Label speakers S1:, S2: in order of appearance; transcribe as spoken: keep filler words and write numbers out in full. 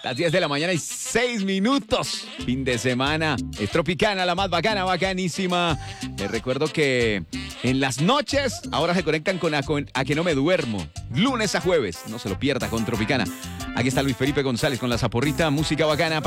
S1: Las diez de la mañana y seis minutos. Fin de semana. Es Tropicana, la más bacana, bacanísima. Les recuerdo que en las noches ahora se conectan con A, con a que no me duermo. Lunes a jueves. No se lo pierda con Tropicana. Aquí está Luis Felipe González con la zaporrita. Música bacana.